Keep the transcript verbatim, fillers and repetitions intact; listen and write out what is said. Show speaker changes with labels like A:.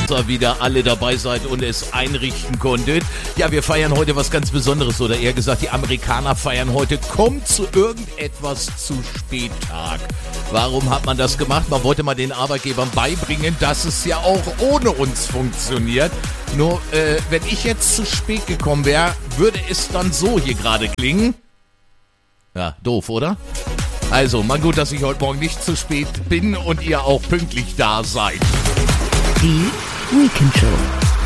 A: wieder alle dabei seid und es einrichten konntet. Ja, wir feiern heute was ganz Besonderes, oder eher gesagt, die Amerikaner feiern heute kommt zu irgendetwas zu spät Tag. Warum hat man das gemacht? Man wollte mal den Arbeitgebern beibringen, dass es ja auch ohne uns funktioniert. Nur, äh, wenn ich jetzt zu spät gekommen wäre, würde es dann so hier gerade klingen. Ja, doof, oder? Also, mal gut, dass ich heute Morgen nicht zu spät bin und ihr auch pünktlich da seid.
B: Die Weekend Show.